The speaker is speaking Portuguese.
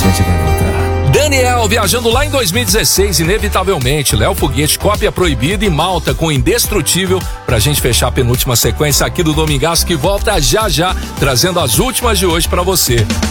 gente vai voltar. Daniel viajando lá em 2016, inevitavelmente, Léo Foguete, Cópia Proibida e Malta com Indestrutível, pra gente fechar a penúltima sequência aqui do Domingaço, que volta já já, trazendo as últimas de hoje pra você.